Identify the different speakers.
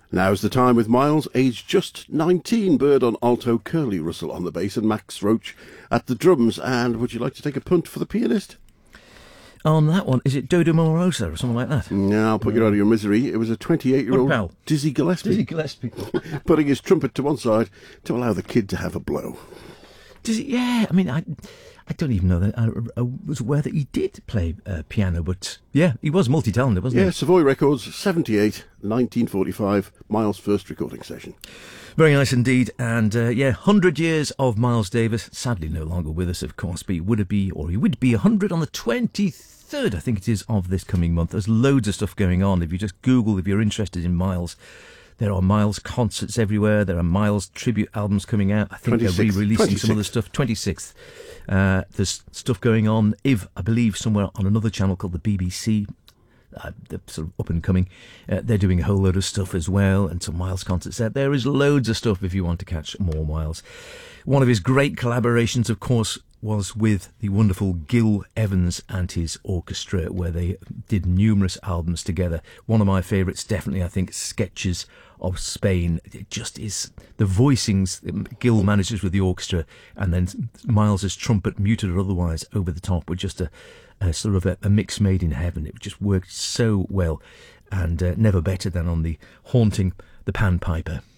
Speaker 1: Now's the time with Miles, aged just 19, Bird on alto, Curly Russell on the bass and Max Roach at the drums. And would you like to take a punt for the pianist?
Speaker 2: On that one, is it Dodo Morosa or something like that?
Speaker 1: No, I'll put you out of your misery. It was a 28-year-old Dizzy Gillespie.
Speaker 2: Dizzy Gillespie.
Speaker 1: Putting his trumpet to one side to allow the kid to have a blow.
Speaker 2: Dizzy, yeah, I mean, I don't even know that I was aware that he did play piano, but yeah, he was multi-talented, wasn't he?
Speaker 1: Yeah, Savoy Records, 78, 1945, Miles' first recording session.
Speaker 2: Very nice indeed, and 100 years of Miles Davis, sadly no longer with us, of course, but he would be 100 on the 23rd, I think it is, of this coming month. There's loads of stuff going on. If you just Google, if you're interested in Miles, there are Miles concerts everywhere. There are Miles tribute albums coming out. I think they're re-releasing some of the stuff. 26th. There's stuff going on, I believe, somewhere on another channel called the BBC. They're sort of up and coming. They're doing a whole load of stuff as well, and some Miles concerts there. There is loads of stuff if you want to catch more Miles. One of his great collaborations, of course, was with the wonderful Gil Evans and his orchestra, where they did numerous albums together. One of my favourites, definitely, I think, Sketches of Spain. It just is the voicings Gil manages with the orchestra, and then Miles's trumpet, muted or otherwise, over the top, with just a sort of a mix made in heaven. It just worked so well, and never better than on the haunting the Pan Piper.